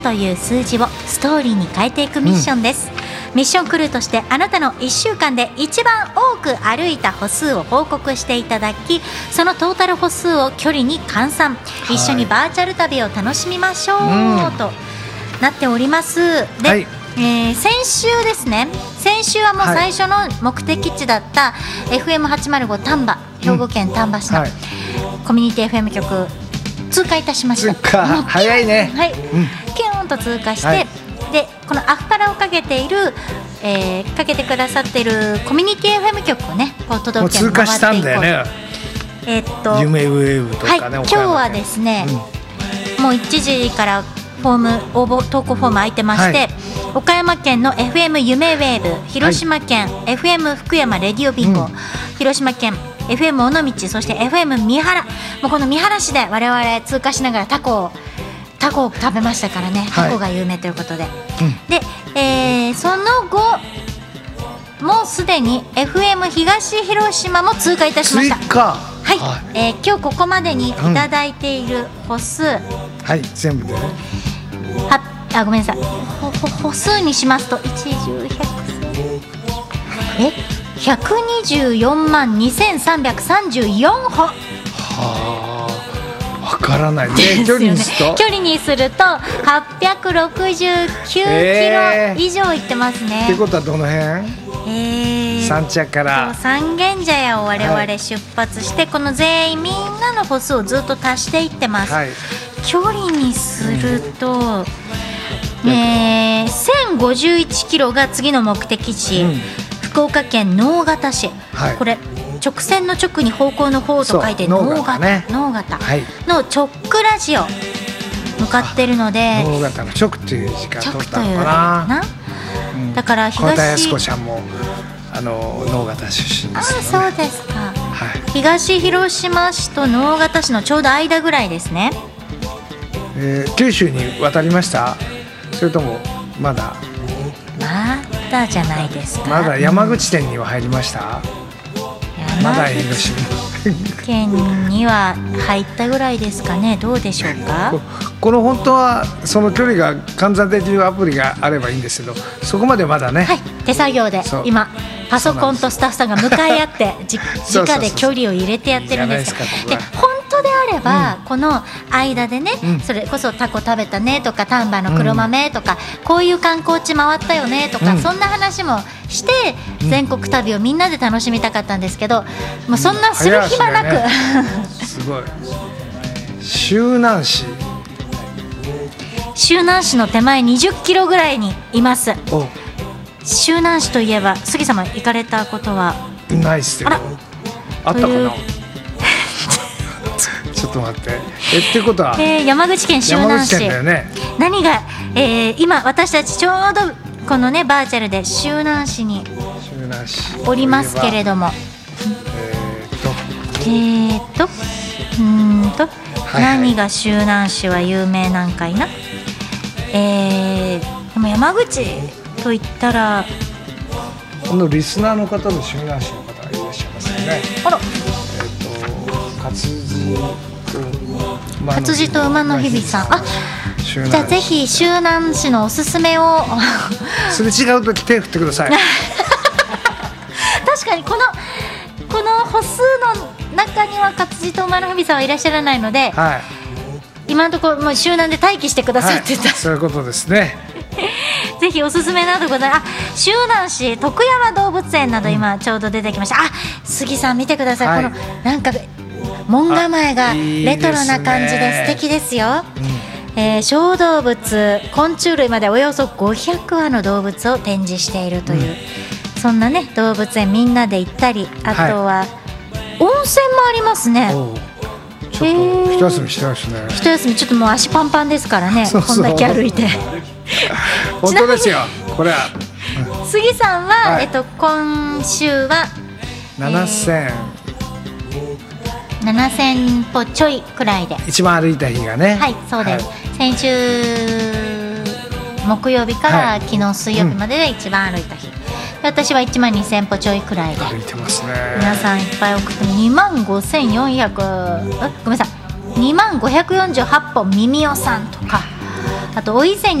という数字をストーリーに変えていくミッションです、ミッションクルーとしてあなたの1週間で一番多く歩いた歩数を報告していただき、そのトータル歩数を距離に換算、一緒にバーチャル旅を楽しみましょう、となっております。で、先週ですね、先週はもう最初の目的地だった FM805 丹波、兵庫県丹波市のコミュニティ FM 局通過いたしました。 早いね。 はい、キューンと通過して、でこのアフパラをかけている、かけてくださっているコミュニティ FM 局をね、こう都道府県回っていこう。もう通過したんだよね。 夢ウェーブとかね。 今日はですね、もう1時からフォーム応募投稿フォーム空いてまして、岡山県の FM 夢ウェーブ、広島県 FM 福山レディオビンゴ、広島県 FM 尾道、そして FM 三原、もうこの三原市で我々通過しながらタコを食べましたからね、タコが有名ということで、で、その後もうすでに FM 東広島も通過いたしました。今日ここまでにいただいている歩数、 全部でね、 ごめんなさい、歩数にしますと124万2334歩。 わからないね。距離にすると869キロ以上いってますね。 ってことはどの辺？三茶から三軒茶屋を我々出発して、この全員みんなの歩数をずっと足していってます、距離にすると、1051キロが次の目的地、福岡県直方市、これ直線の直に方向の方と書いて直方の直ラジオ向かってるので、 直方の直っていう時間取ったのかな。 だから小田靖子ちゃんも直方出身ですよね。 そうですか、東広島市と直方市のちょうど間ぐらいですね。 九州に渡りました？それともまだじゃないですか。 まだ山口県には入りました？まだ広島県には入ったぐらいですかね。どうでしょうか。 この本当はその距離が換算できるアプリがあればいいんですけど、そこまでまだね、 手作業で今パソコンとスタッフさんが向かい合って直で距離を入れてやってるんです。で、本当であれば、この間でね、それこそタコ食べたねとか、丹波の黒豆とか、こういう観光地回ったよねとか、そんな話もして全国旅をみんなで楽しみたかったんですけど、もうそんなする暇なく、 すごい。周南市の手前20キロぐらいにいます。周南市といえば杉様行かれたことは？ ないっすよ。あったかな。ちょっと待って。ってことは、 山口県周南市、何が、今私たちちょうどこのねバーチャルで周南市におりますけれども、何が周南市は有名なんかいな。でも山口といったら、 このリスナーの方で周南市の方がいらっしゃいますよね。 活字と馬の日々さん。じゃあぜひ周南市のおすすめをすれ違うとき手振ってください。 確かにこの歩数の中には活字と馬の日々さんはいらっしゃらないので、今のところもう周南で待機してくださいって言った、 そういうことですね。 ぜひおすすめなどございます。周南市徳山動物園など今ちょうど出てきました。杉さん見てください、このなんか門構えがレトロな感じで素敵ですよ。小動物、昆虫類までおよそ500羽の動物を展示しているという、そんなね動物園みんなで行ったり、あとは温泉もありますね。 ちょっと一休みしてますね。 一休み、ちょっともう足パンパンですからね。こんだけ歩いて本当ですよ。これは杉さんは、今週は7000歩ちょいくらいで一番歩いた日がね。 そうです、先週木曜日から昨日水曜日までで一番歩いた日、私は1万2000歩ちょいくらいで歩いてますね。 皆さんいっぱい送って2万5400、ごめんなさい、2万548歩、耳尾さんとかあとお伊勢